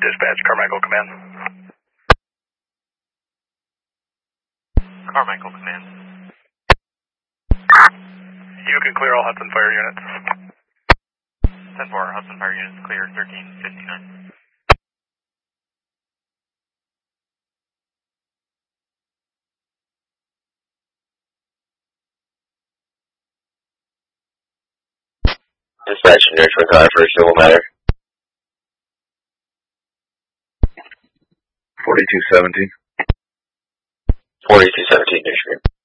Dispatch, Carmichael Command. Carmichael Command. You can clear all Hudson Fire units. 10-4, Hudson Fire units clear, 1359. Dispatch in Richmond car for a civil matter. 4217. 4217 Richmond.